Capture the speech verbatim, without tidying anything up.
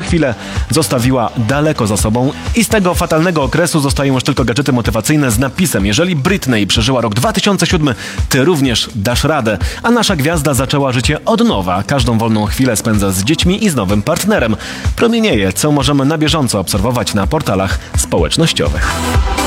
chwilę zostawiła daleko za sobą i z tego fatalnego okresu zostają już tylko gadżety motywacyjne z napisem: jeżeli Britney przeżyła rok dwa tysiące siódmy, ty również dasz radę. A nasza gwiazda zaczęła życie od nowa. Każdą wolną chwilę spędza z dziećmi i z nowym partnerem. Promienieje, co możemy na bieżąco obserwować na portalach społecznościowych.